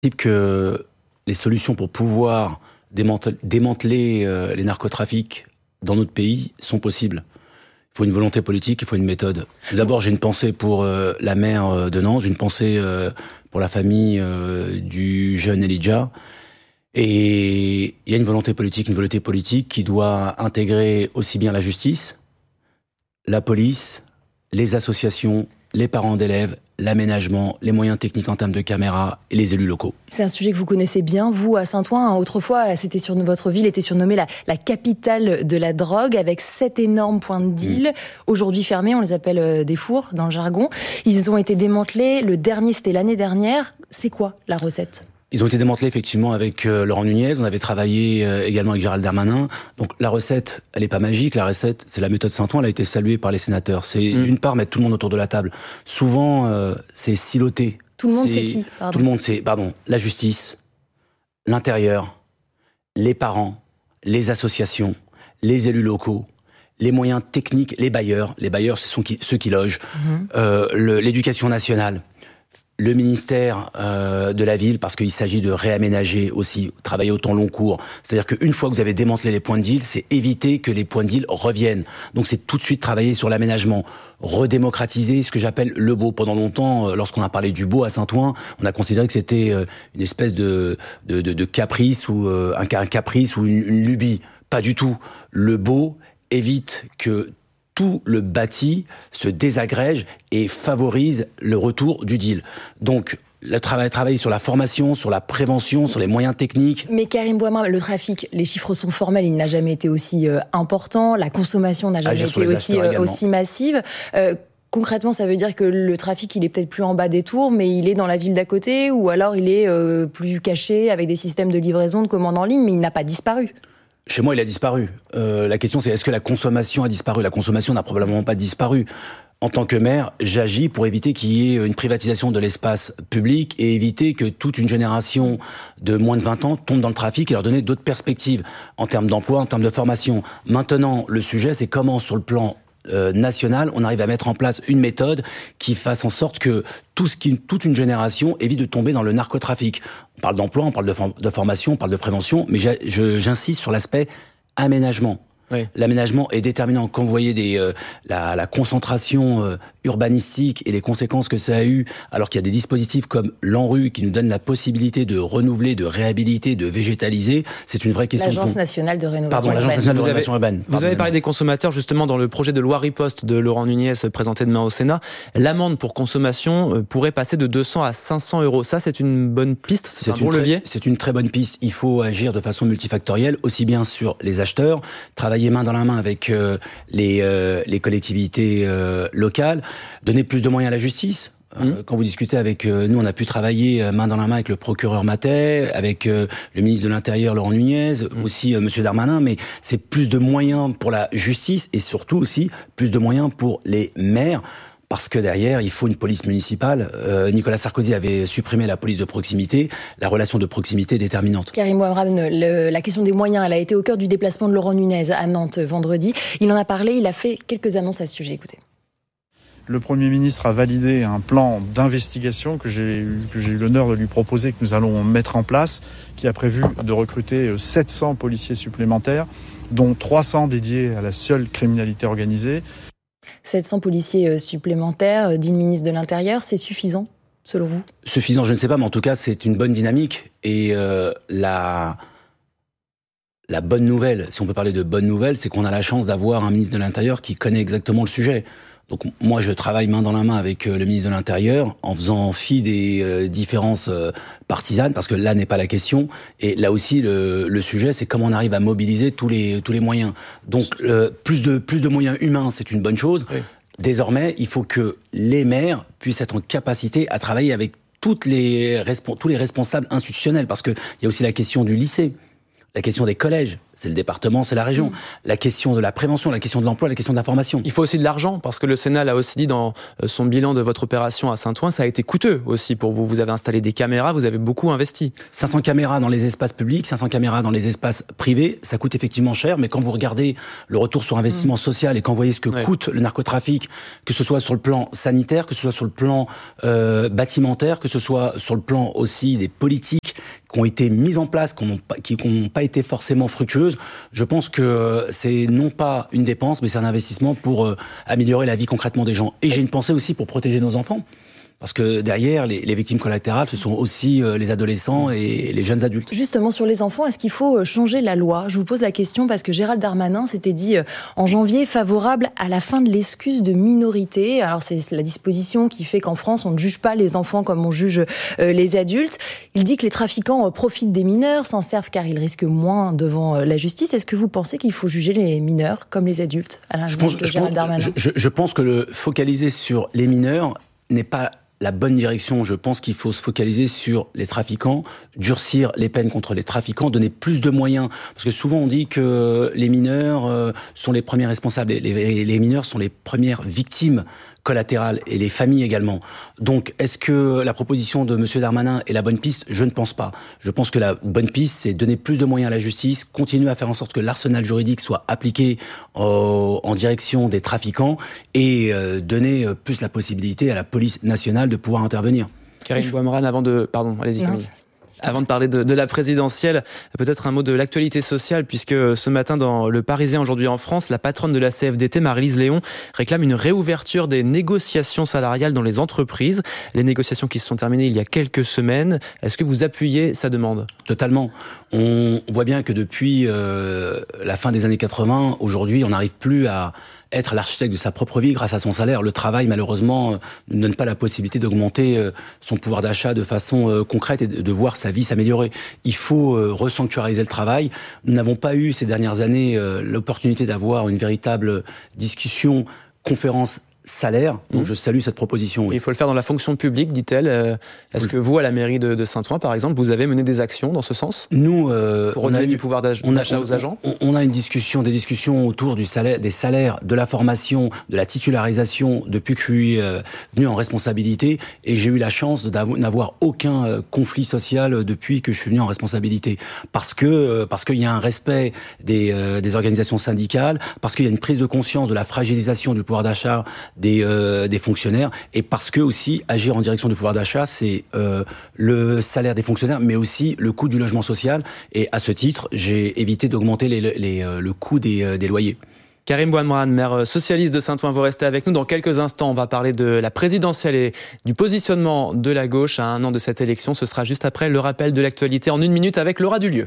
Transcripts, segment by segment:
Que les solutions pour pouvoir démanteler les narcotrafics dans notre pays sont possibles. Il faut une volonté politique, il faut une méthode. D'abord, j'ai une pensée pour la maire de Nantes, j'ai une pensée pour la famille du jeune Elijah. Et il y a une volonté politique qui doit intégrer aussi bien la justice, la police, les associations, les parents d'élèves, l'aménagement, les moyens techniques en termes de caméras et les élus locaux. C'est un sujet que vous connaissez bien, vous, à Saint-Ouen. Autrefois, votre ville était surnommée la capitale de la drogue, avec 7 énormes points de deal. Aujourd'hui fermés, on les appelle des fours dans le jargon. Ils ont été démantelés. Le dernier, c'était l'année dernière. C'est quoi la recette ? Ils ont été démantelés effectivement avec Laurent Nunez. On avait travaillé également avec Gérald Darmanin. Donc la recette, elle est pas magique. La recette, c'est la méthode Saint-Ouen. Elle a été saluée par les sénateurs. C'est d'une part mettre tout le monde autour de la table. Souvent, c'est siloté. Tout le monde c'est qui ? Tout le monde c'est la justice, l'intérieur, les parents, les associations, les élus locaux, les moyens techniques, les bailleurs. Les bailleurs, ce sont ceux qui logent. L'éducation nationale. Le ministère de la ville, parce qu'il s'agit de réaménager aussi, travailler au temps long cours. C'est-à-dire qu'une fois que vous avez démantelé les points de deal, c'est éviter que les points de deal reviennent. Donc c'est tout de suite travailler sur l'aménagement, redémocratiser ce que j'appelle le beau. Pendant longtemps, lorsqu'on a parlé du beau à Saint-Ouen, on a considéré que c'était une espèce de caprice ou un caprice ou une lubie. Pas du tout. Le beau évite que tout le bâti se désagrège et favorise le retour du deal. Donc, le travail sur la formation, sur la prévention, sur les moyens techniques. Mais Karim Bouamra, le trafic, les chiffres sont formels, il n'a jamais été aussi important, la consommation n'a jamais été aussi massive. Concrètement, ça veut dire que le trafic, il est peut-être plus en bas des tours, mais il est dans la ville d'à côté, ou alors il est plus caché avec des systèmes de livraison, de commandes en ligne, mais il n'a pas disparu. Chez moi, il a disparu. La question, c'est est-ce que la consommation a disparu ? La consommation n'a probablement pas disparu. En tant que maire, j'agis pour éviter qu'il y ait une privatisation de l'espace public et éviter que toute une génération de moins de 20 ans tombe dans le trafic et leur donner d'autres perspectives en termes d'emploi, en termes de formation. Maintenant, le sujet, c'est comment, sur le plan national, on arrive à mettre en place une méthode qui fasse en sorte que toute une génération évite de tomber dans le narcotrafic. On parle d'emploi, on parle de formation, on parle de prévention, mais j'insiste sur l'aspect aménagement. Oui. L'aménagement est déterminant. Quand vous voyez la concentration urbanistique et les conséquences que ça a eu, alors qu'il y a des dispositifs comme l'ANRU qui nous donnent la possibilité de renouveler, de réhabiliter, de végétaliser, c'est une vraie question. L'Agence nationale de rénovation urbaine. L'Agence nationale de rénovation urbaine. Vous avez parlé des consommateurs justement dans le projet de loi riposte de Laurent Nunez présenté demain au Sénat. L'amende pour consommation pourrait passer de 200 à 500 euros. Ça, c'est une bonne piste, c'est un bon levier. C'est une très bonne piste. Il faut agir de façon multifactorielle, aussi bien sur les acheteurs, travailler main dans la main avec les collectivités locales, donner plus de moyens à la justice. Quand vous discutez avec nous, on a pu travailler main dans la main avec le procureur Matet, avec le ministre de l'Intérieur Laurent Nunez, aussi Monsieur Darmanin, mais c'est plus de moyens pour la justice et surtout aussi plus de moyens pour les maires. Parce que derrière, il faut une police municipale. Nicolas Sarkozy avait supprimé la police de proximité. La relation de proximité est déterminante. Karim Bouamra, la question des moyens, elle a été au cœur du déplacement de Laurent Nunez à Nantes vendredi. Il en a parlé, il a fait quelques annonces à ce sujet. Écoutez. Le Premier ministre a validé un plan d'investigation que j'ai eu l'honneur de lui proposer, que nous allons mettre en place, qui a prévu de recruter 700 policiers supplémentaires, dont 300 dédiés à la seule criminalité organisée. 700 policiers supplémentaires, dit le ministre de l'Intérieur, c'est suffisant, selon vous ? Suffisant, je ne sais pas, mais en tout cas, c'est une bonne dynamique. Et la bonne nouvelle, si on peut parler de bonne nouvelle, c'est qu'on a la chance d'avoir un ministre de l'Intérieur qui connaît exactement le sujet. Donc moi, je travaille main dans la main avec le ministre de l'Intérieur en faisant fi des différences partisanes, parce que là n'est pas la question. Et là aussi, le sujet, c'est comment on arrive à mobiliser tous les moyens. Donc plus de moyens humains, c'est une bonne chose. Oui. Désormais, il faut que les maires puissent être en capacité à travailler avec tous les responsables institutionnels, parce que il y a aussi la question du lycée. La question des collèges, c'est le département, c'est la région. La question de la prévention, la question de l'emploi, la question de la formation. Il faut aussi de l'argent, parce que le Sénat l'a aussi dit dans son bilan de votre opération à Saint-Ouen, ça a été coûteux aussi pour vous. Vous avez installé des caméras, vous avez beaucoup investi. 500 caméras dans les espaces publics, 500 caméras dans les espaces privés, ça coûte effectivement cher, mais quand vous regardez le retour sur investissement social et quand vous voyez ce que coûte le narcotrafic, que ce soit sur le plan sanitaire, que ce soit sur le plan bâtimentaire, que ce soit sur le plan aussi des politiques qui ont été mises en place, qui n'ont pas été forcément fructueuses, je pense que c'est non pas une dépense, mais c'est un investissement pour améliorer la vie concrètement des gens. Et j'ai une pensée aussi pour protéger nos enfants. Parce que derrière, les victimes collatérales, ce sont aussi les adolescents et les jeunes adultes. Justement, sur les enfants, est-ce qu'il faut changer la loi ? Je vous pose la question parce que Gérald Darmanin s'était dit en janvier favorable à la fin de l'excuse de minorité. Alors c'est la disposition qui fait qu'en France, on ne juge pas les enfants comme on juge les adultes. Il dit que les trafiquants profitent des mineurs, s'en servent car ils risquent moins devant la justice. Est-ce que vous pensez qu'il faut juger les mineurs comme les adultes à l'inverse de Gérald Darmanin ? Je pense que le focaliser sur les mineurs n'est pas la bonne direction. Je pense qu'il faut se focaliser sur les trafiquants, durcir les peines contre les trafiquants, donner plus de moyens. Parce que souvent on dit que les mineurs sont les premiers responsables. Les mineurs sont les premières victimes collatérales et les familles également. Donc, est-ce que la proposition de M. Darmanin est la bonne piste ? Je ne pense pas. Je pense que la bonne piste, c'est donner plus de moyens à la justice, continuer à faire en sorte que l'arsenal juridique soit appliqué en direction des trafiquants et donner plus la possibilité à la police nationale de pouvoir intervenir. Karim Bouamrane, avant de... Pardon, allez-y Camille. Avant de parler de la présidentielle, peut-être un mot de l'actualité sociale, puisque ce matin dans Le Parisien aujourd'hui en France, la patronne de la CFDT, Maryse Léon, réclame une réouverture des négociations salariales dans les entreprises. Les négociations qui se sont terminées il y a quelques semaines. Est-ce que vous appuyez sa demande ? Totalement. On voit bien que depuis la fin des années 80, aujourd'hui, on n'arrive plus à être l'architecte de sa propre vie grâce à son salaire. Le travail, malheureusement, ne donne pas la possibilité d'augmenter son pouvoir d'achat de façon concrète et de voir sa vie s'améliorer. Il faut resanctuariser le travail. Nous n'avons pas eu ces dernières années l'opportunité d'avoir une véritable discussion, conférence salaire. Donc je salue cette proposition. Oui. Il faut le faire dans la fonction publique, dit-elle. Est-ce que vous, à la mairie de Saint-Ouen, par exemple, vous avez mené des actions dans ce sens ? Nous, pour redonner du pouvoir d'achat aux agents ? On a des discussions autour des salaires, de la formation, de la titularisation depuis que je suis venu en responsabilité, et j'ai eu la chance d'avoir aucun conflit social depuis que je suis venu en responsabilité. Parce qu'il y a un respect des organisations syndicales, parce qu'il y a une prise de conscience de la fragilisation du pouvoir d'achat des fonctionnaires, et parce que aussi agir en direction du pouvoir d'achat, c'est le salaire des fonctionnaires, mais aussi le coût du logement social. Et à ce titre, j'ai évité d'augmenter le coût des loyers. Karim Bouamrane, maire socialiste de Saint-Ouen, vous restez avec nous. Dans quelques instants, on va parler de la présidentielle et du positionnement de la gauche à un an de cette élection. Ce sera juste après le rappel de l'actualité en 1 minute avec Laura Dulieu.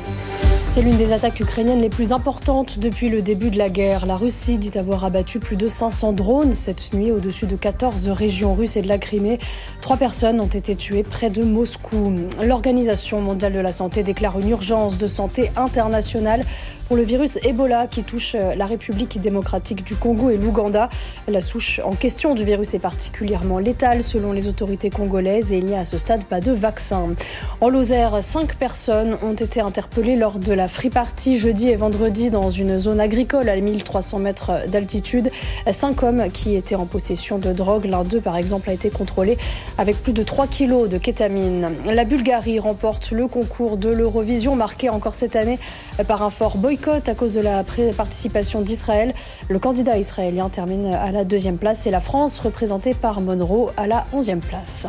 C'est l'une des attaques ukrainiennes les plus importantes depuis le début de la guerre. La Russie dit avoir abattu plus de 500 drones cette nuit au-dessus de 14 régions russes et de la Crimée. 3 personnes ont été tuées près de Moscou. L'Organisation mondiale de la santé déclare une urgence de santé internationale pour le virus Ebola qui touche la République démocratique du Congo et l'Ouganda. La souche en question du virus est particulièrement létale selon les autorités congolaises et il n'y a à ce stade pas de vaccin. En Lozère, 5 personnes ont été interpellées lors de la Free Party jeudi et vendredi dans une zone agricole à 1300 mètres d'altitude. 5 hommes qui étaient en possession de drogue. L'un d'eux, par exemple, a été contrôlé avec plus de 3 kilos de kétamine. La Bulgarie remporte le concours de l'Eurovision, marqué encore cette année par un fort boycott à cause de la participation d'Israël. Le candidat israélien termine à la 2e place et la France, représentée par Monroe, à la 11e place.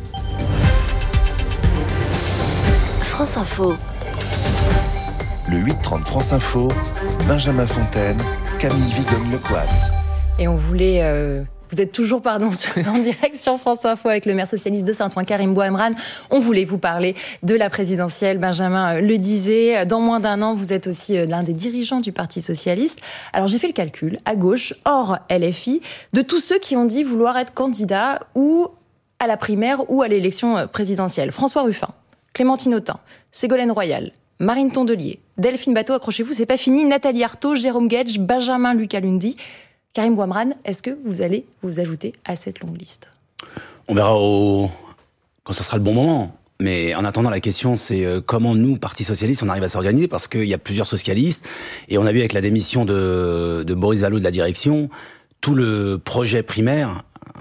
France Info. Le 8-30 France Info, Benjamin Fontaine, Camille Vigonne-Lecoat. Et on voulait... Vous êtes toujours en direct sur France Info avec le maire socialiste de Saint-Ouen, Karim Bouamrane. On voulait vous parler de la présidentielle. Benjamin le disait, dans moins d'1 an, vous êtes aussi l'un des dirigeants du Parti socialiste. Alors j'ai fait le calcul, à gauche, hors LFI, de tous ceux qui ont dit vouloir être candidats ou à la primaire ou à l'élection présidentielle. François Ruffin, Clémentine Autain, Ségolène Royal, Marine Tondelier, Delphine Batho, accrochez-vous, c'est pas fini, Nathalie Arthaud, Jérôme Guedj, Benjamin Lucalundi. Karim Bouamrane, est-ce que vous allez vous ajouter à cette longue liste ? On verra quand ça sera le bon moment. Mais en attendant, la question, c'est comment nous, Parti Socialiste, on arrive à s'organiser, parce qu'il y a plusieurs socialistes, et on a vu avec la démission de Boris Vallaud de la direction, tout le projet primaire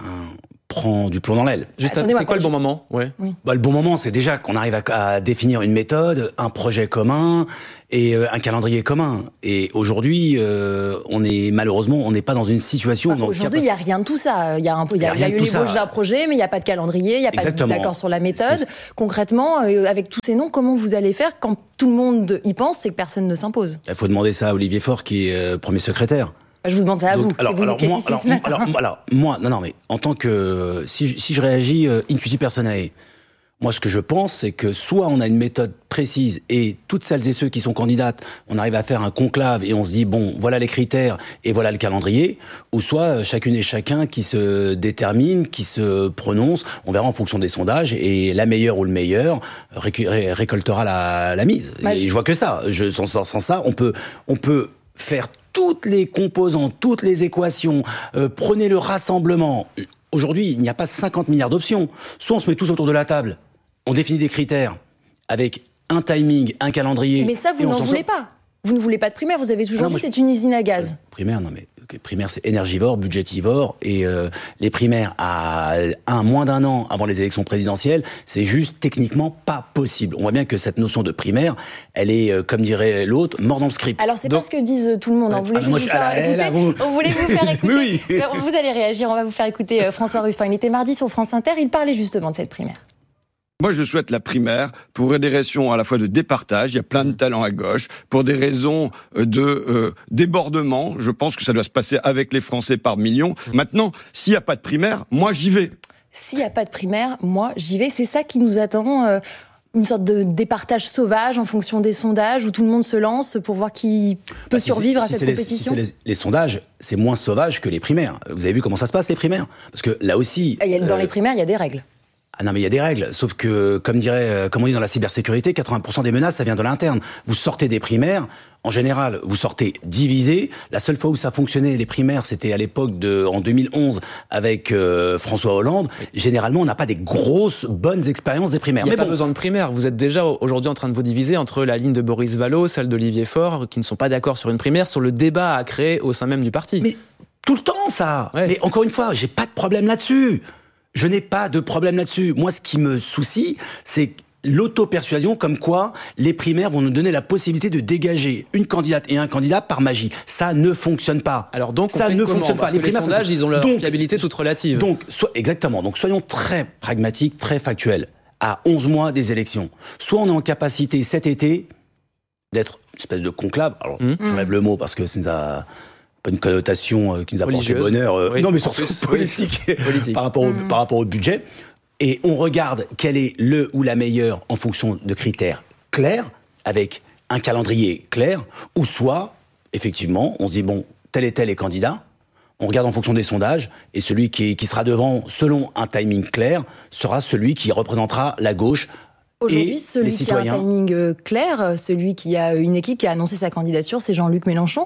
prend du plomb dans l'aile. C'est quoi le bon moment ? Oui. Le bon moment, c'est déjà qu'on arrive à définir une méthode, un projet commun et un calendrier commun. Et aujourd'hui, on n'est pas dans une situation... Aujourd'hui, il n'y a rien de tout ça. Il y a eu l'ébauche d'un projet, mais il n'y a pas de calendrier, il n'y a pas d'accord sur la méthode. Concrètement, avec tous ces noms, comment vous allez faire quand tout le monde y pense, c'est que personne ne s'impose ? Il faut demander ça à Olivier Faure, qui est premier secrétaire. Je vous demande ça à vous, c'est vous qui êtes ici ce matin. Moi, mais en tant que... Si je réagis intuitu personae, moi ce que je pense, c'est que soit on a une méthode précise et toutes celles et ceux qui sont candidates, on arrive à faire un conclave et on se dit, bon, voilà les critères et voilà le calendrier, ou soit chacune et chacun qui se détermine, qui se prononce, on verra en fonction des sondages, et la meilleure ou le meilleur récoltera la mise. Et je vois que ça. Sans ça, on peut faire toutes les composantes, toutes les équations, prenez le rassemblement. Aujourd'hui, il n'y a pas 50 milliards d'options. Soit on se met tous autour de la table, on définit des critères avec un timing, un calendrier. Mais ça, vous n'en voulez pas. Vous ne voulez pas de primaire, vous avez toujours dit c'est une usine à gaz. Primaire, non mais primaire c'est énergivore, budgétivore, et les primaires à moins d'un an avant les élections présidentielles, c'est juste techniquement pas possible. On voit bien que cette notion de primaire, elle est, comme dirait l'autre, mort dans le script. Alors c'est pas ce que disent tout le monde, on voulait juste vous faire écouter. On voulait vous faire écouter. Oui. Vous allez réagir, on va vous faire écouter François Ruffin. Il était mardi sur France Inter, il parlait justement de cette primaire. Moi, je souhaite la primaire pour des raisons à la fois de départage, il y a plein de talents à gauche, pour des raisons de débordement. Je pense que ça doit se passer avec les Français par millions. Maintenant, s'il n'y a pas de primaire, moi, j'y vais. S'il n'y a pas de primaire, moi, j'y vais. C'est ça qui nous attend, une sorte de départage sauvage en fonction des sondages, où tout le monde se lance pour voir qui peut survivre à cette compétition. Les sondages, c'est moins sauvage que les primaires. Vous avez vu comment ça se passe, les primaires ? Parce que là aussi... Dans les primaires, il y a des règles. Ah non, mais il y a des règles, sauf que, comme on dit dans la cybersécurité, 80% des menaces, ça vient de l'interne. Vous sortez des primaires, en général, vous sortez divisés. La seule fois où ça fonctionnait, les primaires, c'était à l'époque en 2011, avec François Hollande. Généralement, on n'a pas des grosses, bonnes expériences des primaires. Il n'y a pas besoin de primaires. Vous êtes déjà aujourd'hui en train de vous diviser entre la ligne de Boris Vallaud, celle d'Olivier Faure, qui ne sont pas d'accord sur une primaire, sur le débat à créer au sein même du parti. Mais tout le temps, ça. Ouais. Mais encore une fois, j'ai pas de problème là-dessus. Je n'ai pas de problème là-dessus. Moi, ce qui me soucie, c'est l'auto-persuasion comme quoi les primaires vont nous donner la possibilité de dégager une candidate et un candidat par magie. Ça ne fonctionne pas. Alors donc, ça ne fonctionne pas. Parce que les sondages, ils ont leur fiabilité toute relative. Exactement. Donc, soyons très pragmatiques, très factuels. À 11 mois des élections, soit on est en capacité cet été d'être une espèce de conclave. Alors, j'enlève le mot parce que ça nous a... pas une connotation qui nous apporte du bonheur, non mais surtout politique. par rapport au budget. Et on regarde quel est le ou la meilleure en fonction de critères clairs, avec un calendrier clair, ou soit, effectivement, on se dit, bon, tel et tel est candidat, on regarde en fonction des sondages, et celui qui sera devant, selon un timing clair, sera celui qui représentera la gauche. Aujourd'hui, celui qui a un timing clair, celui qui a une équipe qui a annoncé sa candidature, c'est Jean-Luc Mélenchon.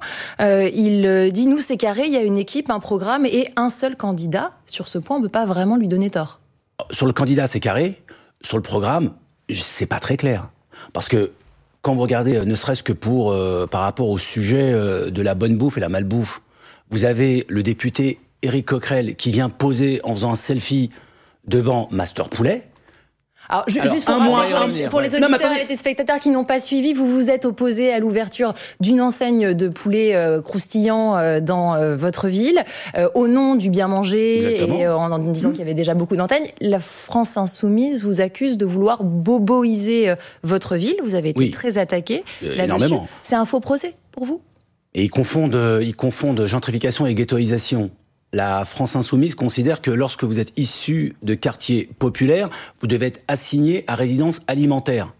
Il dit, nous, c'est carré, il y a une équipe, un programme et un seul candidat. Sur ce point, on ne peut pas vraiment lui donner tort. Sur le candidat, c'est carré. Sur le programme, c'est pas très clair. Parce que quand vous regardez, ne serait-ce que par rapport au sujet de la bonne bouffe et la malbouffe, vous avez le député Éric Coquerel qui vient poser en faisant un selfie devant Master Poulet. Alors, juste pour les auditeurs et les téléspectateurs qui n'ont pas suivi, vous vous êtes opposé à l'ouverture d'une enseigne de poulet croustillant dans votre ville, au nom du bien manger. Exactement. Et en disant qu'il y avait déjà beaucoup d'enseignes. La France Insoumise vous accuse de vouloir boboiser votre ville. Vous avez été très attaqué là-dessus. Énormément. C'est un faux procès pour vous ? Et ils confondent gentrification et ghettoisation. La France Insoumise considère que lorsque vous êtes issu de quartiers populaires, vous devez être assigné à résidence alimentaire.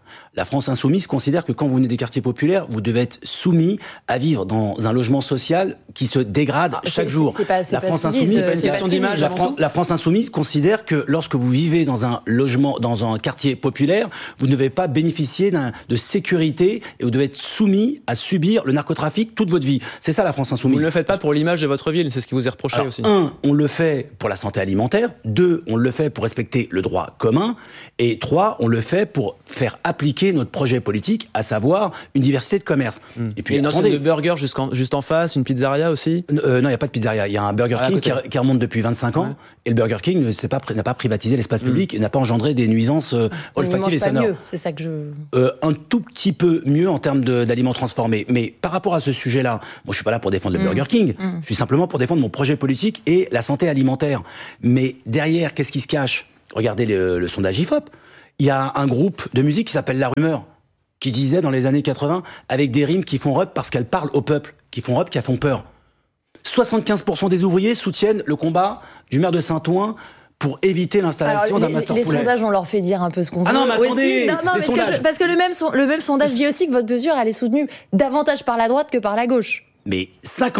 La France insoumise considère que quand vous venez des quartiers populaires, vous devez être soumis à vivre dans un logement social qui se dégrade chaque jour. La France insoumise considère que lorsque vous vivez dans un logement, dans un quartier populaire, vous ne devez pas bénéficier de sécurité et vous devez être soumis à subir le narcotrafic toute votre vie. C'est ça la France insoumise. Vous ne le faites pas pour l'image de votre ville, c'est ce qui vous est reproché aussi. 1, on le fait pour la santé alimentaire. 2, on le fait pour respecter le droit commun. Et 3, on le fait pour faire appliquer notre projet politique, à savoir une diversité de commerce. Et puis, il y a une enseigne de burger juste en face, une pizzeria aussi. Non, il n'y a pas de pizzeria. Il y a un Burger King qui remonte depuis 25 ans. Ouais. Et le Burger King n'a pas privatisé l'espace public et n'a pas engendré des nuisances olfactives et sonores. Mieux, c'est ça que un tout petit peu mieux en termes d'aliments transformés. Mais par rapport à ce sujet-là, moi je suis pas là pour défendre le Burger King. Je suis simplement pour défendre mon projet politique et la santé alimentaire. Mais derrière, qu'est-ce qui se cache ? Regardez le sondage IFOP. Il y a un groupe de musique qui s'appelle La Rumeur, qui disait dans les années 80, avec des rimes qui font rep parce qu'elles parlent au peuple, qui font rep, qui font peur. 75% des ouvriers soutiennent le combat du maire de Saint-Ouen pour éviter l'installation d'un master poulet. Les sondages, on leur fait dire un peu ce qu'on veut. Ah non, mais attendez, parce que le même sondage dit aussi que votre mesure, elle est soutenue davantage par la droite que par la gauche. Mais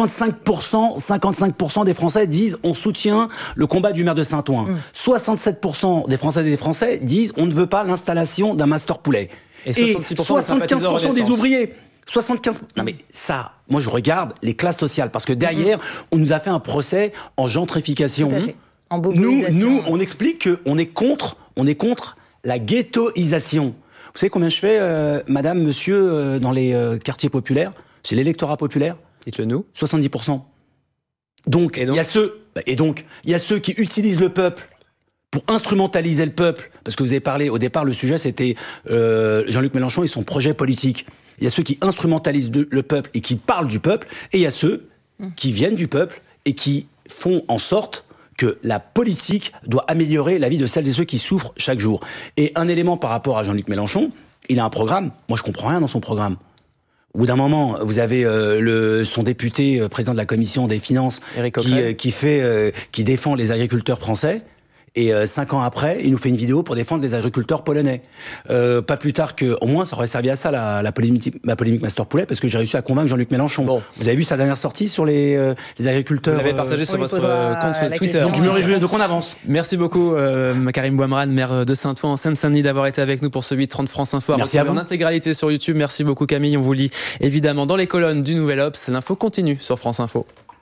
55% des Français disent on soutient le combat du maire de Saint-Ouen. 67% des Françaises et des Français disent on ne veut pas l'installation d'un master poulet. Et 75% des ouvriers. 75. Non mais ça, moi je regarde les classes sociales parce que derrière, on nous a fait un procès en gentrification. Tout à fait. En boboisation. Nous, on explique qu'on est contre la ghettoisation. Vous savez combien je fais, madame, monsieur, dans les quartiers populaires, chez l'électorat populaire? Dites-le nous. 70%. Donc, il y a ceux qui utilisent le peuple pour instrumentaliser le peuple, parce que vous avez parlé, au départ, le sujet, c'était Jean-Luc Mélenchon et son projet politique. Il y a ceux qui instrumentalisent le peuple et qui parlent du peuple, et il y a ceux qui viennent du peuple et qui font en sorte que la politique doit améliorer la vie de celles et ceux qui souffrent chaque jour. Et un élément par rapport à Jean-Luc Mélenchon, il a un programme. Moi, je comprends rien dans son programme. Au bout d'un moment, vous avez son député, président de la commission des finances, qui défend les agriculteurs français. Et 5 ans après, il nous fait une vidéo pour défendre les agriculteurs polonais. Pas plus tard que, au moins, ça aurait servi à ça ma polémique Master Poulet, parce que j'ai réussi à convaincre Jean-Luc Mélenchon. Bon. Vous avez vu sa dernière sortie sur les agriculteurs. Vous l'avez partagé sur votre compte Twitter. Donc je me réjouis, donc on avance. Merci beaucoup, Karim Bouamran, maire de Saint-Ouen en Seine-Saint-Denis, d'avoir été avec nous pour ce 8-30 France Info. Merci à vous. En intégralité sur YouTube. Merci beaucoup, Camille. On vous lit évidemment dans les colonnes du Nouvel Obs. L'info continue sur France Info.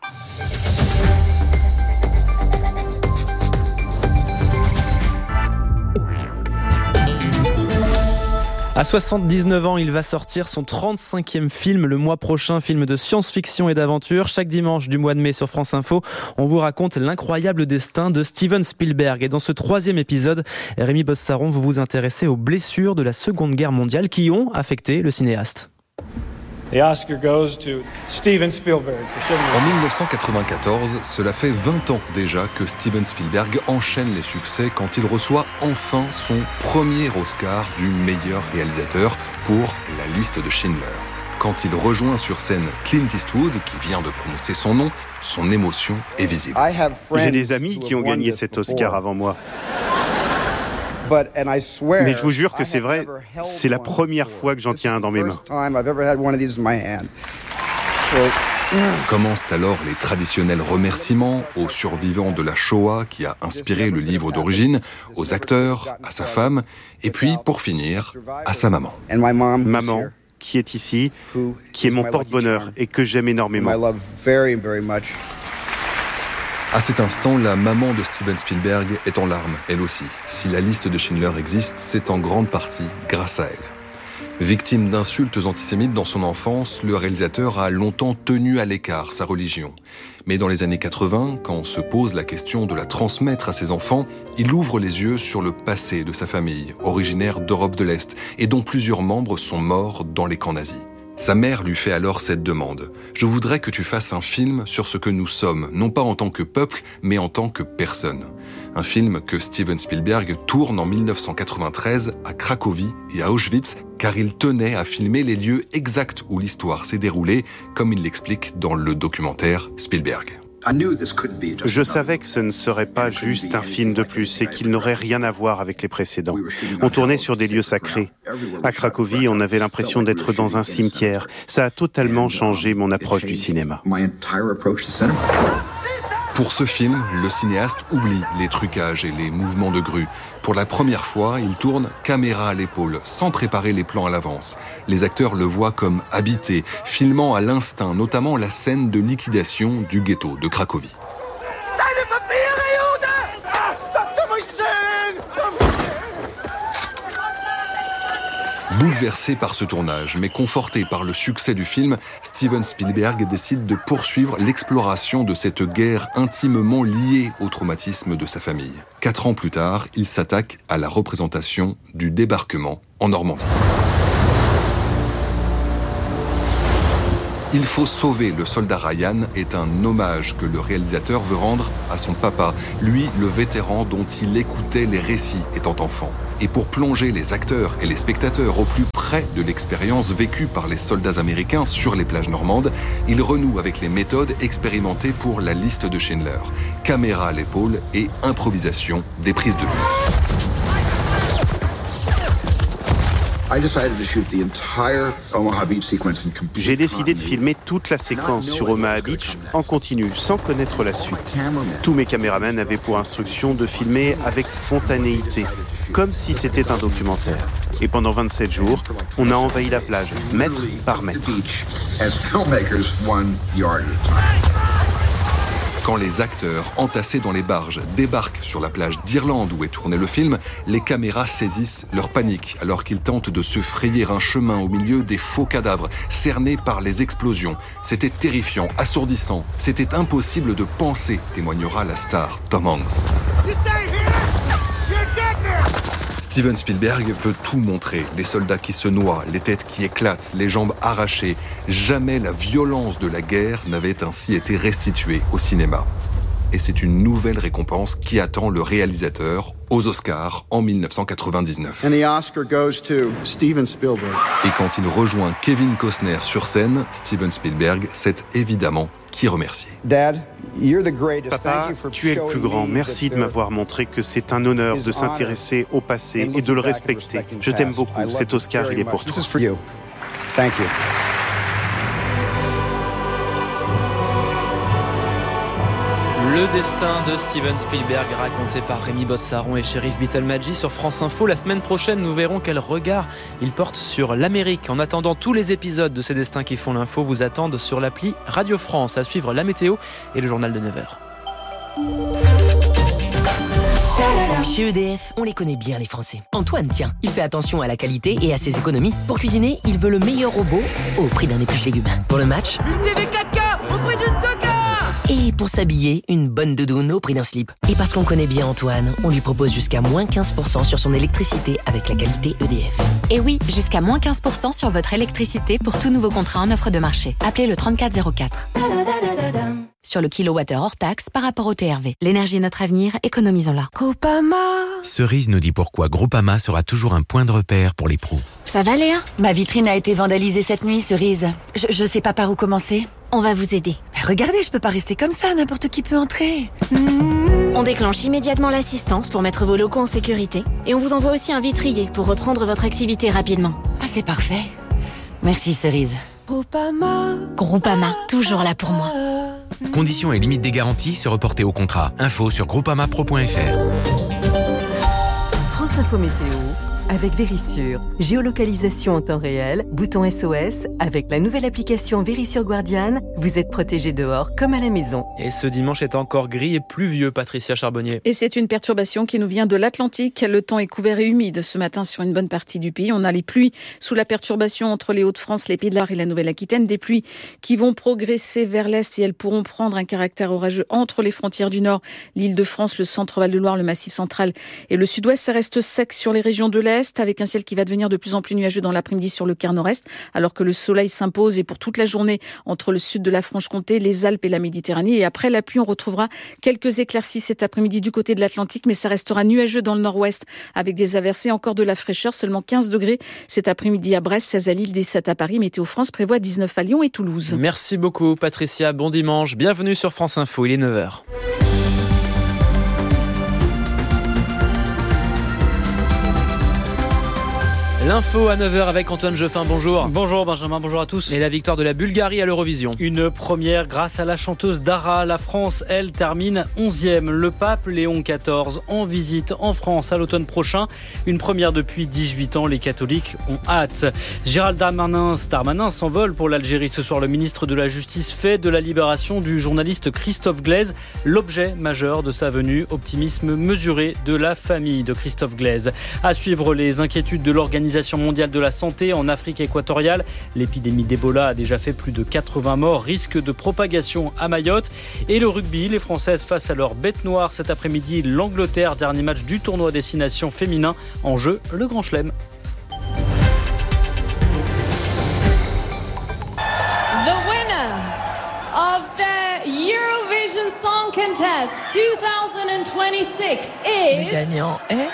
À 79 ans, il va sortir son 35e film le mois prochain, film de science-fiction et d'aventure. Chaque dimanche du mois de mai sur France Info, on vous raconte l'incroyable destin de Steven Spielberg. Et dans ce 3e épisode, Rémi Bossaron, vous vous intéressez aux blessures de la Seconde Guerre mondiale qui ont affecté le cinéaste. The Oscar goes to Steven Spielberg. En 1994, cela fait 20 ans déjà que Steven Spielberg enchaîne les succès quand il reçoit enfin son premier Oscar du meilleur réalisateur pour La Liste de Schindler. Quand il rejoint sur scène Clint Eastwood, qui vient de prononcer son nom, son émotion est visible. J'ai des amis qui ont gagné cet Oscar avant moi. Mais je vous jure que c'est vrai, c'est la première fois que j'en tiens un dans mes mains. Commencent alors les traditionnels remerciements aux survivants de la Shoah qui a inspiré le livre d'origine, aux acteurs, à sa femme, et puis, pour finir, à sa maman. Maman, qui est ici, qui est mon porte-bonheur et que j'aime énormément. À cet instant, la maman de Steven Spielberg est en larmes, elle aussi. Si La Liste de Schindler existe, c'est en grande partie grâce à elle. Victime d'insultes antisémites dans son enfance, le réalisateur a longtemps tenu à l'écart sa religion. Mais dans les années 80, quand se pose la question de la transmettre à ses enfants, il ouvre les yeux sur le passé de sa famille, originaire d'Europe de l'Est, et dont plusieurs membres sont morts dans les camps nazis. Sa mère lui fait alors cette demande. « Je voudrais que tu fasses un film sur ce que nous sommes, non pas en tant que peuple, mais en tant que personne. » Un film que Steven Spielberg tourne en 1993 à Cracovie et à Auschwitz, car il tenait à filmer les lieux exacts où l'histoire s'est déroulée, comme il l'explique dans le documentaire Spielberg. Je savais que ce ne serait pas juste un film de plus et qu'il n'aurait rien à voir avec les précédents. On tournait sur des lieux sacrés. À Cracovie, on avait l'impression d'être dans un cimetière. Ça a totalement changé mon approche du cinéma. Pour ce film, le cinéaste oublie les trucages et les mouvements de grue. Pour la première fois, il tourne caméra à l'épaule, sans préparer les plans à l'avance. Les acteurs le voient comme habité, filmant à l'instinct, notamment la scène de liquidation du ghetto de Cracovie. Bouleversé par ce tournage, mais conforté par le succès du film, Steven Spielberg décide de poursuivre l'exploration de cette guerre intimement liée au traumatisme de sa famille. 4 ans plus tard, il s'attaque à la représentation du débarquement en Normandie. Il faut sauver le soldat Ryan est un hommage que le réalisateur veut rendre à son papa, lui le vétéran dont il écoutait les récits étant enfant. Et pour plonger les acteurs et les spectateurs au plus près de l'expérience vécue par les soldats américains sur les plages normandes, il renoue avec les méthodes expérimentées pour La Liste de Schindler. Caméra à l'épaule et improvisation des prises de vue. J'ai décidé de filmer toute la séquence sur Omaha Beach en continu, sans connaître la suite. Tous mes caméramans avaient pour instruction de filmer avec spontanéité, comme si c'était un documentaire. Et pendant 27 jours, on a envahi la plage, mètre par mètre. Quand les acteurs, entassés dans les barges, débarquent sur la plage d'Irlande où est tourné le film, les caméras saisissent leur panique alors qu'ils tentent de se frayer un chemin au milieu des faux cadavres cernés par les explosions. C'était terrifiant, assourdissant. C'était impossible de penser, témoignera la star Tom Hanks. Steven Spielberg veut tout montrer. Les soldats qui se noient, les têtes qui éclatent, les jambes arrachées. Jamais la violence de la guerre n'avait ainsi été restituée au cinéma. Et c'est une nouvelle récompense qui attend le réalisateur aux Oscars en 1999. And the Oscar goes to Steven Spielberg. Et quand il rejoint Kevin Costner sur scène, Steven Spielberg sait évidemment qui remercier. Dad, you're the greatest. Papa, tu es le plus grand. Merci de m'avoir montré que c'est un honneur de s'intéresser au passé et de le respecter. Je t'aime beaucoup. Cet Oscar, il est pour toi. Thank you. Le destin de Steven Spielberg raconté par Rémi Bossaron et Chérif Bitelmadji sur France Info. La semaine prochaine, nous verrons quel regard il porte sur l'Amérique. En attendant, tous les épisodes de ces destins qui font l'info vous attendent sur l'appli Radio France. À suivre la météo et le journal de 9h. Chez EDF, on les connaît bien les Français. Antoine, tiens, il fait attention à la qualité et à ses économies. Pour cuisiner, il veut le meilleur robot au prix d'un épluche légumes. Pour le match, une TV 4K au prix d'une 2K. Et pour s'habiller, une bonne doudoune au prix d'un slip. Et parce qu'on connaît bien Antoine, on lui propose jusqu'à moins 15% sur son électricité avec la qualité EDF. Et oui, jusqu'à moins 15% sur votre électricité pour tout nouveau contrat en offre de marché. Appelez le 3404. Sur le kilowattheure hors taxe par rapport au TRV. L'énergie est notre avenir, économisons-la. Groupama. Cerise nous dit pourquoi Groupama sera toujours un point de repère pour les pros. Ça va Léa ? Ma vitrine a été vandalisée cette nuit, Cerise. Je sais pas par où commencer. On va vous aider. Mais regardez, je peux pas rester comme ça, n'importe qui peut entrer. On déclenche immédiatement l'assistance pour mettre vos locaux en sécurité. Et on vous envoie aussi un vitrier pour reprendre votre activité rapidement. Ah, c'est parfait. Merci Cerise. Groupama, toujours là pour moi. Conditions et limites des garanties se reporter au contrat. Info sur groupamapro.fr. France Info Météo avec Vérissure. Géolocalisation en temps réel, bouton SOS. Avec la nouvelle application Vérissure Guardian, vous êtes protégé dehors comme à la maison. Et ce dimanche est encore gris et pluvieux, Patricia Charbonnier. Et c'est une perturbation qui nous vient de l'Atlantique. Le temps est couvert et humide ce matin sur une bonne partie du pays. On a les pluies sous la perturbation entre les Hauts-de-France, les Pays de la Loire et la Nouvelle-Aquitaine. Des pluies qui vont progresser vers l'est et elles pourront prendre un caractère orageux entre les frontières du Nord, l'Île-de-France, le centre Val-de-Loire, le Massif central et le Sud-Ouest. Ça reste sec sur les régions de l'Est, avec un ciel qui va devenir de plus en plus nuageux dans l'après-midi sur le quart nord-est, alors que le soleil s'impose et pour toute la journée entre le sud de de la Franche-Comté, les Alpes et la Méditerranée. Et après la pluie, on retrouvera quelques éclaircies cet après-midi du côté de l'Atlantique, mais ça restera nuageux dans le nord-ouest avec des averses et encore de la fraîcheur. Seulement 15 degrés cet après-midi à Brest, 16 à Lille, 17 à Paris. Météo France prévoit 19 à Lyon et Toulouse. Merci beaucoup Patricia, bon dimanche. Bienvenue sur France Info, il est 9h. L'info à 9h avec Antoine Jeffin, bonjour. Bonjour Benjamin, bonjour à tous. Et la victoire de la Bulgarie à l'Eurovision. Une première grâce à la chanteuse Dara. La France, elle, termine 11e. Le pape Léon XIV en visite en France à l'automne prochain. Une première depuis 18 ans, les catholiques ont hâte. Gérald Darmanin s'envole pour l'Algérie ce soir. Le ministre de la Justice fait de la libération du journaliste Christophe Glaise l'objet majeur de sa venue. Optimisme mesuré de la famille de Christophe Glaise. À suivre les inquiétudes de l'Organisation mondiale de la santé en Afrique équatoriale. L'épidémie d'Ebola a déjà fait plus de 80 morts, risque de propagation à Mayotte. Et le rugby, les Françaises face à leur bête noire cet après-midi, l'Angleterre, dernier match du tournoi destination féminin. En jeu, le Grand Chelem. The winner of the Eurovision Song Contest 2026 is... Le gagnant est...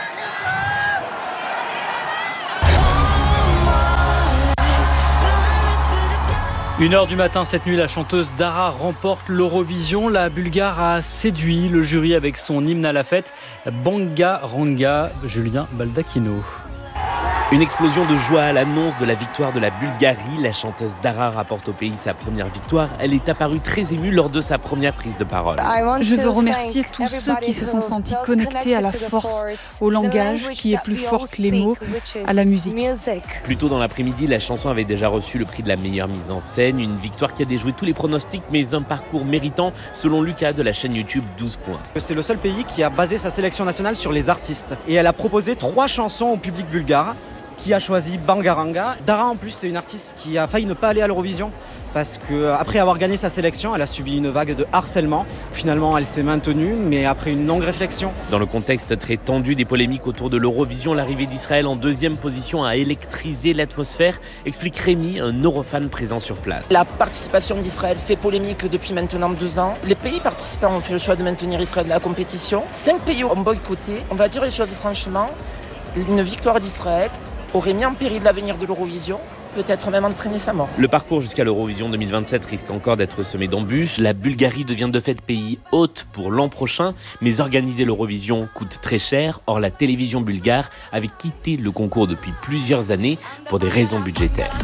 1h du matin cette nuit, la chanteuse Dara remporte l'Eurovision. La Bulgare a séduit le jury avec son hymne à la fête, Banga Ranga, Julien Baldacchino. Une explosion de joie à l'annonce de la victoire de la Bulgarie. La chanteuse Dara rapporte au pays sa première victoire. Elle est apparue très émue lors de sa première prise de parole. Je veux remercier tous ceux qui se sont sentis connectés à la force, au langage qui est plus fort que les mots, à la musique. Plus tôt dans l'après-midi, la chanson avait déjà reçu le prix de la meilleure mise en scène. Une victoire qui a déjoué tous les pronostics, mais un parcours méritant, selon Lucas de la chaîne YouTube 12 points. C'est le seul pays qui a basé sa sélection nationale sur les artistes. Et elle a proposé 3 chansons au public bulgare, qui a choisi Bangaranga. Dara en plus c'est une artiste qui a failli ne pas aller à l'Eurovision parce qu'après avoir gagné sa sélection, elle a subi une vague de harcèlement. Finalement elle s'est maintenue mais après une longue réflexion. Dans le contexte très tendu des polémiques autour de l'Eurovision, l'arrivée d'Israël en 2e position a électrisé l'atmosphère, explique Rémi, un eurofan présent sur place. La participation d'Israël fait polémique depuis maintenant 2 ans. Les pays participants ont fait le choix de maintenir Israël dans la compétition. 5 pays ont boycotté. On va dire les choses franchement, une victoire d'Israël aurait mis en péril l'avenir de l'Eurovision, peut-être même entraîné sa mort. Le parcours jusqu'à l'Eurovision 2027 risque encore d'être semé d'embûches. La Bulgarie devient de fait pays hôte pour l'an prochain, mais organiser l'Eurovision coûte très cher. Or, la télévision bulgare avait quitté le concours depuis plusieurs années pour des raisons budgétaires.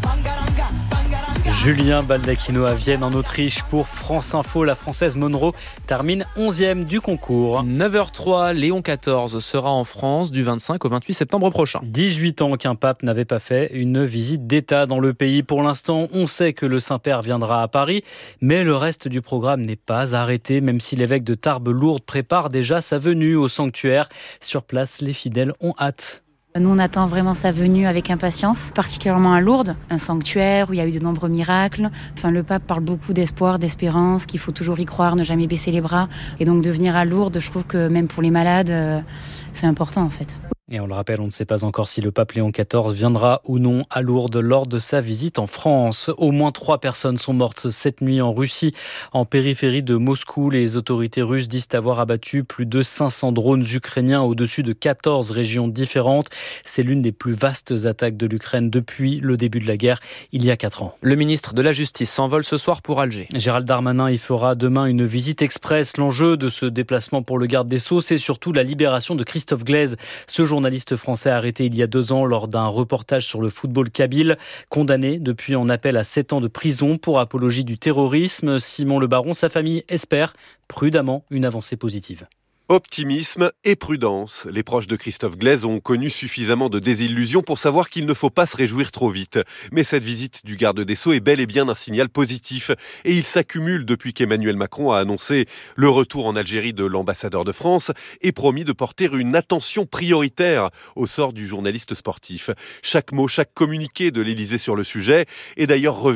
Julien Baldacchino à Vienne en Autriche pour France Info. La Française Monroe termine 11e du concours. 9h03, Léon XIV sera en France du 25 au 28 septembre prochain. 18 ans qu'un pape n'avait pas fait une visite d'État dans le pays. Pour l'instant, on sait que le Saint-Père viendra à Paris, mais le reste du programme n'est pas arrêté, même si l'évêque de Tarbes-Lourdes prépare déjà sa venue au sanctuaire. Sur place, les fidèles ont hâte. Nous, on attend vraiment sa venue avec impatience, particulièrement à Lourdes, un sanctuaire où il y a eu de nombreux miracles. Enfin, le pape parle beaucoup d'espoir, d'espérance, qu'il faut toujours y croire, ne jamais baisser les bras. Et donc, de venir à Lourdes, je trouve que même pour les malades, c'est important en fait. Et on le rappelle, on ne sait pas encore si le pape Léon XIV viendra ou non à Lourdes lors de sa visite en France. Au moins 3 personnes sont mortes cette nuit en Russie. En périphérie de Moscou, les autorités russes disent avoir abattu plus de 500 drones ukrainiens au-dessus de 14 régions différentes. C'est l'une des plus vastes attaques de l'Ukraine depuis le début de la guerre, il y a 4 ans. Le ministre de la Justice s'envole ce soir pour Alger. Gérald Darmanin y fera demain une visite express. L'enjeu de ce déplacement pour le garde des Sceaux, c'est surtout la libération de Christophe Glaise. Ce journaliste français arrêté il y a 2 ans lors d'un reportage sur le football kabyle, condamné depuis en appel à 7 ans de prison pour apologie du terrorisme. Simon Le Baron, sa famille espère prudemment une avancée positive. Optimisme et prudence. Les proches de Christophe Glaise ont connu suffisamment de désillusions pour savoir qu'il ne faut pas se réjouir trop vite. Mais cette visite du garde des Sceaux est bel et bien un signal positif. Et il s'accumule depuis qu'Emmanuel Macron a annoncé le retour en Algérie de l'ambassadeur de France et promis de porter une attention prioritaire au sort du journaliste sportif. Chaque mot, chaque communiqué de l'Élysée sur le sujet est d'ailleurs revu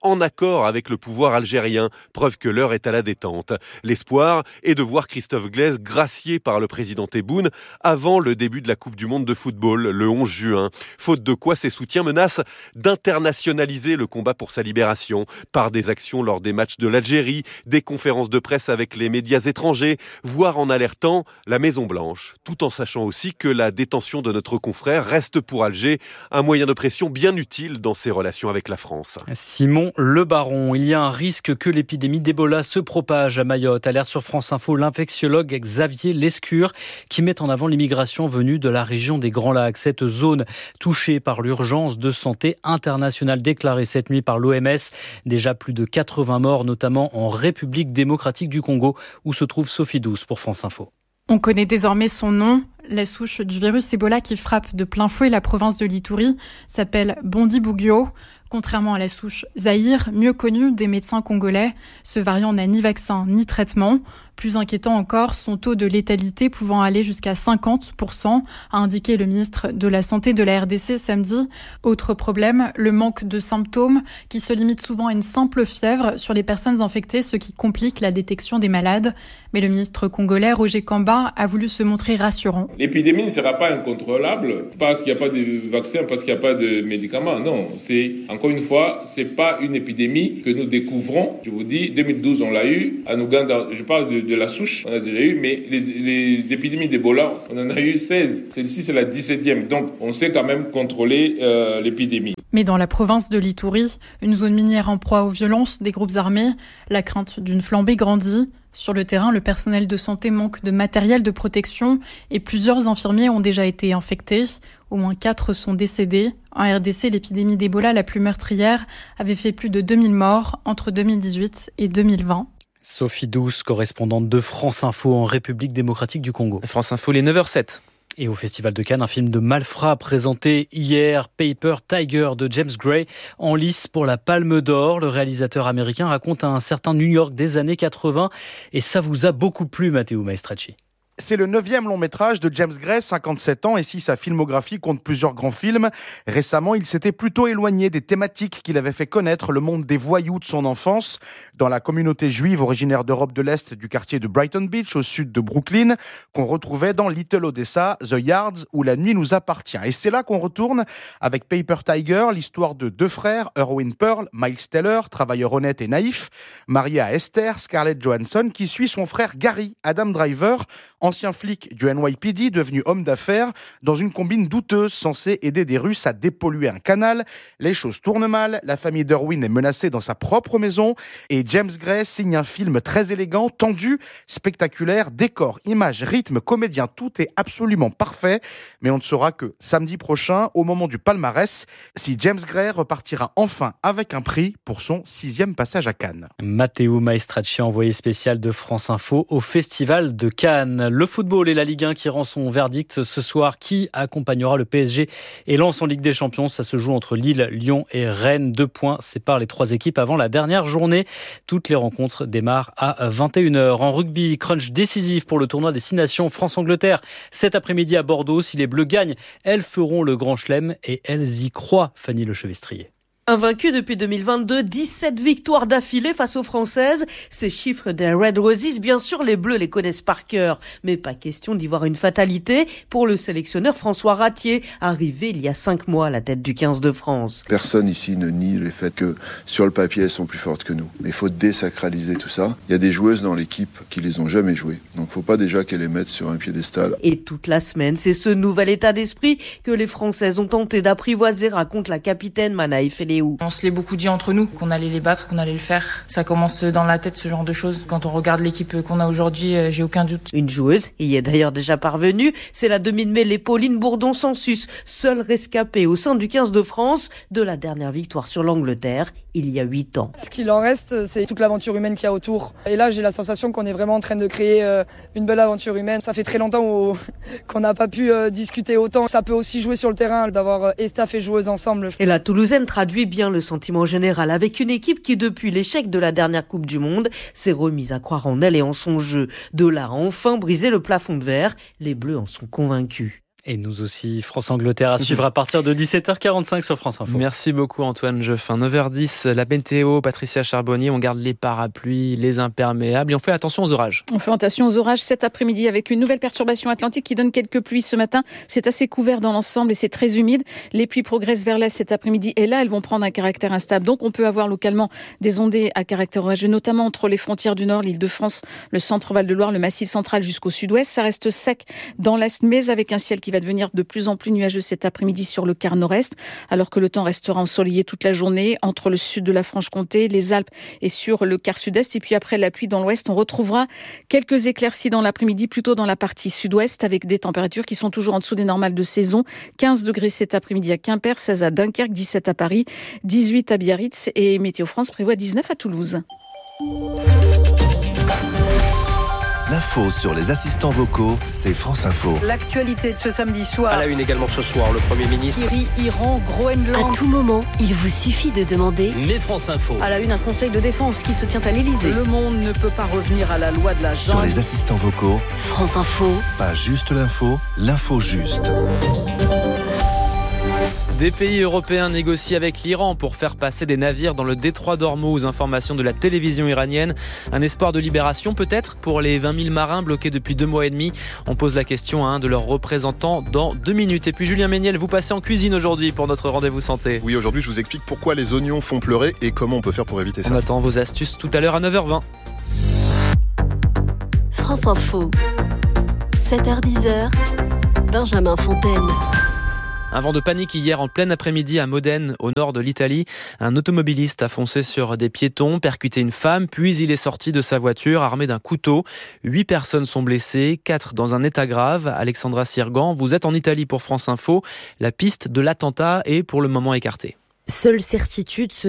en accord avec le pouvoir algérien, preuve que l'heure est à la détente. L'espoir est de voir Christophe Glaise gracié par le président Tebboune avant le début de la Coupe du Monde de football, le 11 juin. Faute de quoi, ses soutiens menacent d'internationaliser le combat pour sa libération par des actions lors des matchs de l'Algérie, des conférences de presse avec les médias étrangers, voire en alertant la Maison-Blanche, tout en sachant aussi que la détention de notre confrère reste pour Alger un moyen de pression bien utile dans ses relations avec la France. Simon Le Baron, il y a un risque que l'épidémie d'Ebola se propage à Mayotte. Alerte sur France Info, l'infectiologue Xavier Lescure qui met en avant l'immigration venue de la région des Grands Lacs. Cette zone touchée par l'urgence de santé internationale déclarée cette nuit par l'OMS. Déjà plus de 80 morts, notamment en République démocratique du Congo, où se trouve Sophie Douce pour France Info. On connaît désormais son nom. La souche du virus Ebola qui frappe de plein fouet la province de l'Ituri s'appelle Bundibugyo. Contrairement à la souche Zaïre, mieux connue des médecins congolais, ce variant n'a ni vaccin ni traitement. Plus inquiétant encore, son taux de létalité pouvant aller jusqu'à 50%, a indiqué le ministre de la Santé de la RDC samedi. Autre problème, le manque de symptômes qui se limite souvent à une simple fièvre sur les personnes infectées, ce qui complique la détection des malades. Mais le ministre congolais, Roger Kamba, a voulu se montrer rassurant. L'épidémie ne sera pas incontrôlable parce qu'il n'y a pas de vaccin, parce qu'il n'y a pas de médicaments. Non, encore une fois, c'est pas une épidémie que nous découvrons. Je vous dis, 2012, on l'a eu. En Ouganda, je parle de la souche, on a déjà eu, mais les épidémies d'Ebola, on en a eu 16. Celle-ci, c'est la 17e. Donc, on sait quand même contrôler l'épidémie. Mais dans la province de l'Ituri, une zone minière en proie aux violences des groupes armés, la crainte d'une flambée grandit. Sur le terrain, le personnel de santé manque de matériel de protection et plusieurs infirmiers ont déjà été infectés. Au moins 4 sont décédés. En RDC, l'épidémie d'Ebola la plus meurtrière avait fait plus de 2000 morts entre 2018 et 2020. Sophie Douce, correspondante de France Info en République démocratique du Congo. France Info, les 9h07. Et au Festival de Cannes, un film de malfrats présenté hier, Paper Tiger de James Gray, en lice pour la Palme d'Or. Le réalisateur américain raconte un certain New York des années 80 et ça vous a beaucoup plu, Matteo Maestracci. C'est le 9e long métrage de James Gray, 57 ans, et si sa filmographie compte plusieurs grands films, récemment il s'était plutôt éloigné des thématiques qu'il avait fait connaître le monde des voyous de son enfance. Dans la communauté juive originaire d'Europe de l'Est du quartier de Brighton Beach, au sud de Brooklyn, qu'on retrouvait dans Little Odessa, The Yards, où la nuit nous appartient. Et c'est là qu'on retourne avec Paper Tiger, l'histoire de 2 frères, Erwin Pearl, Miles Teller, travailleur honnête et naïf, marié à Esther, Scarlett Johansson, qui suit son frère Gary, Adam Driver, ancien flic du NYPD, devenu homme d'affaires, dans une combine douteuse censée aider des Russes à dépolluer un canal. Les choses tournent mal, la famille d'Erwin est menacée dans sa propre maison, et James Gray signe un film très élégant, tendu, spectaculaire, décor, images, rythme, comédien, tout est absolument parfait, mais on ne saura que samedi prochain, au moment du palmarès, si James Gray repartira enfin avec un prix pour son 6e passage à Cannes. Matteo Maestracci, envoyé spécial de France Info au Festival de Cannes. Le football et la Ligue 1 qui rend son verdict ce soir. Qui accompagnera le PSG et Lens en Ligue des Champions? Ça se joue entre Lille, Lyon et Rennes. 2 points séparent les 3 équipes avant la dernière journée. Toutes les rencontres démarrent à 21h. En rugby, crunch décisif pour le tournoi des 6 nations France-Angleterre. Cet après-midi à Bordeaux, si les Bleus gagnent, elles feront le Grand Chelem et elles y croient, Fanny Lechevestrier. Invaincu depuis 2022, 17 victoires d'affilée face aux Françaises. Ces chiffres des Red Roses, bien sûr, les Bleus les connaissent par cœur. Mais pas question d'y voir une fatalité pour le sélectionneur François Ratier, arrivé il y a 5 mois à la tête du 15 de France. Personne ici ne nie le fait que sur le papier, elles sont plus fortes que nous. Mais il faut désacraliser tout ça. Il y a des joueuses dans l'équipe qui les ont jamais jouées. Donc il ne faut pas déjà qu'elles les mettent sur un piédestal. Et toute la semaine, c'est ce nouvel état d'esprit que les Françaises ont tenté d'apprivoiser, raconte la capitaine Manaï Feléou. On se l'est beaucoup dit entre nous, qu'on allait les battre, qu'on allait le faire. Ça commence dans la tête, ce genre de choses. Quand on regarde l'équipe qu'on a aujourd'hui, j'ai aucun doute. Une joueuse y est d'ailleurs déjà parvenue, c'est la demi de mêlée Pauline Bourdon-Sansus, seule rescapée au sein du 15 de France de la dernière victoire sur l'Angleterre il y a 8 ans. Ce qu'il en reste, c'est toute l'aventure humaine qu'il y a autour. Et là, j'ai la sensation qu'on est vraiment en train de créer une belle aventure humaine. Ça fait très longtemps qu'on n'a pas pu discuter autant. Ça peut aussi jouer sur le terrain, d'avoir staff et joueuses ensemble. Et la Toulousaine traduit bien le sentiment général avec une équipe qui, depuis l'échec de la dernière Coupe du Monde, s'est remise à croire en elle et en son jeu. De là à enfin briser le plafond de verre, les Bleus en sont convaincus. Et nous aussi, France-Angleterre à suivre à partir de 17h45 sur France Info. Merci beaucoup Antoine Jeffin. 9h10, la météo, Patricia Charbonnier, on garde les parapluies, les imperméables et on fait attention aux orages. On fait attention aux orages cet après-midi avec une nouvelle perturbation atlantique qui donne quelques pluies ce matin. C'est assez couvert dans l'ensemble et c'est très humide. Les pluies progressent vers l'est cet après-midi et là, elles vont prendre un caractère instable. Donc on peut avoir localement des ondées à caractère orageux, notamment entre les frontières du Nord, l'Île-de-France, le centre Val-de-Loire, le Massif central jusqu'au sud-ouest. Ça reste sec dans l'est, mais avec un ciel qui va devenir de plus en plus nuageux cet après-midi sur le quart nord-est, alors que le temps restera ensoleillé toute la journée entre le sud de la Franche-Comté, les Alpes et sur le quart sud-est. Et puis après la pluie dans l'ouest, on retrouvera quelques éclaircies dans l'après-midi, plutôt dans la partie sud-ouest, avec des températures qui sont toujours en dessous des normales de saison. 15 degrés cet après-midi à Quimper, 16 à Dunkerque, 17 à Paris, 18 à Biarritz et Météo France prévoit 19 à Toulouse. L'info sur les assistants vocaux, c'est France Info. L'actualité de ce samedi soir. À la une également ce soir, le Premier ministre. Syrie, Iran, Groenland. À tout moment, il vous suffit de demander. Mais France Info. À la une, un conseil de défense qui se tient à l'Élysée. Le monde ne peut pas revenir à la loi de la jungle. Sur les assistants vocaux, France Info. Pas juste l'info, l'info juste. Des pays européens négocient avec l'Iran pour faire passer des navires dans le détroit d'Ormuz. Information de la télévision iranienne. Un espoir de libération peut-être pour les 20 000 marins bloqués depuis 2 mois et demi. On pose la question à un de leurs représentants dans 2 minutes. Et puis Julien Méniel, vous passez en cuisine aujourd'hui pour notre rendez-vous santé. Oui, aujourd'hui je vous explique pourquoi les oignons font pleurer et comment on peut faire pour éviter ça. On attend vos astuces tout à l'heure à 9h20. France Info. 7h-10h. Benjamin Fontaine. Un vent de panique hier en plein après-midi à Modène, au nord de l'Italie. Un automobiliste a foncé sur des piétons, percuté une femme, puis il est sorti de sa voiture armé d'un couteau. 8 personnes sont blessées, 4 dans un état grave. Alexandra Sirgan, vous êtes en Italie pour France Info. La piste de l'attentat est pour le moment écartée. Seule certitude,